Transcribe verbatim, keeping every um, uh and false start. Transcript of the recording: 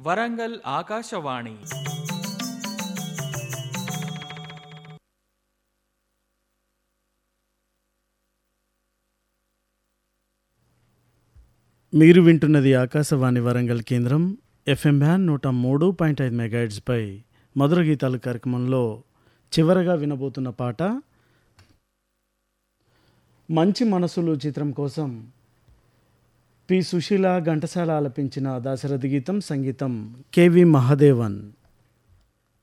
వరంగల్ ఆకాశవాణి. మీరు వింటున్నది ఆకాశవాణి వరంగల్ కేంద్రం. ఎఫ్ఎం బ్యాన్ నూట మూడు పాయింట్ ఐదు మెగాహెర్ట్జ్పై మధుర గీతాలు కార్యక్రమంలో చివరగా వినబోతున్న పాట మంచి మనసులు చిత్రం కోసం పి సుశీల ఘంటసాల ఆలపించిన దాశరథి గీతం, సంగీతం కెవి మహాదేవన్.